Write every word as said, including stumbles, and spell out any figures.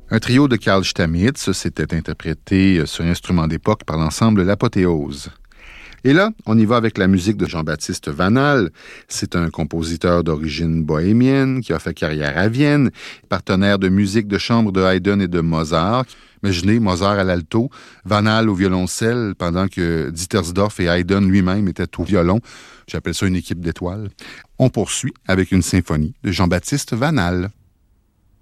Un trio de Carl Stamitz, c'était interprété sur instrument d'époque par l'ensemble L'Apothéose. Et là, on y va avec la musique de Jean-Baptiste Vanal. C'est un compositeur d'origine bohémienne qui a fait carrière à Vienne, partenaire de musique de chambre de Haydn et de Mozart. Imaginez Mozart à l'alto, Vanal au violoncelle, pendant que Dittersdorf et Haydn lui-même étaient au violon. J'appelle ça une équipe d'étoiles. On poursuit avec une symphonie de Jean-Baptiste Vanal.